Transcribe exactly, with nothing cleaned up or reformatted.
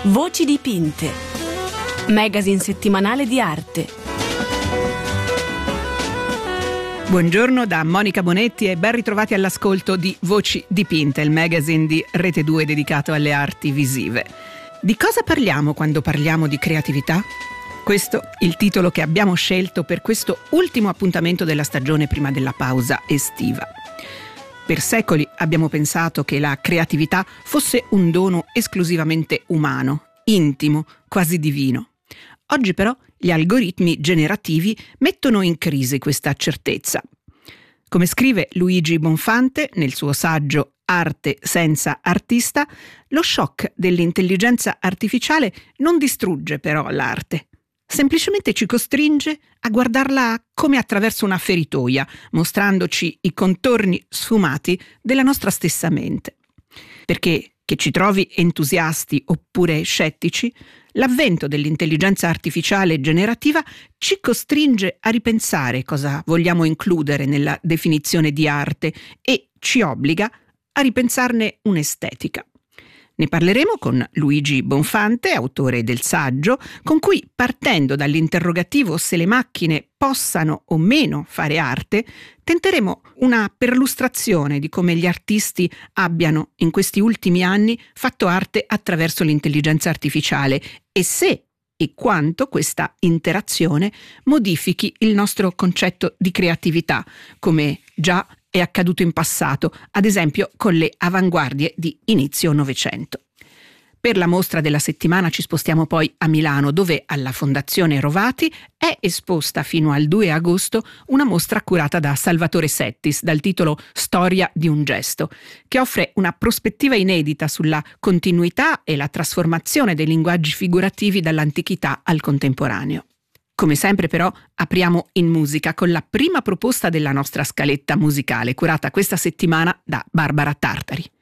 Voci dipinte, magazine settimanale di arte. Buongiorno da Monica Bonetti e ben ritrovati all'ascolto di Voci dipinte, il magazine di Rete due dedicato alle arti visive. Di cosa parliamo quando parliamo di creatività? Questo è il titolo che abbiamo scelto per questo ultimo appuntamento della stagione prima della pausa estiva. Per secoli abbiamo pensato che la creatività fosse un dono esclusivamente umano, intimo, quasi divino. Oggi però gli algoritmi generativi mettono in crisi questa certezza. Come scrive Luigi Bonfante nel suo saggio Arte senza artista, lo shock dell'intelligenza artificiale non distrugge però l'arte. Semplicemente ci costringe a guardarla come attraverso una feritoia, mostrandoci i contorni sfumati della nostra stessa mente. Perché, che ci trovi entusiasti oppure scettici, l'avvento dell'intelligenza artificiale generativa ci costringe a ripensare cosa vogliamo includere nella definizione di arte e ci obbliga a ripensarne un'estetica. Ne parleremo con Luigi Bonfante, autore del saggio, con cui, partendo dall'interrogativo se le macchine possano o meno fare arte, tenteremo una perlustrazione di come gli artisti abbiano, in questi ultimi anni, fatto arte attraverso l'intelligenza artificiale e se e quanto questa interazione modifichi il nostro concetto di creatività, come già è accaduto in passato, ad esempio con le avanguardie di inizio Novecento. Per la mostra della settimana ci spostiamo poi a Milano, dove alla Fondazione Rovati è esposta fino al due agosto una mostra curata da Salvatore Settis dal titolo Storia di un gesto, che offre una prospettiva inedita sulla continuità e la trasformazione dei linguaggi figurativi dall'antichità al contemporaneo. Come sempre però apriamo in musica con la prima proposta della nostra scaletta musicale, curata questa settimana da Barbara Tartari.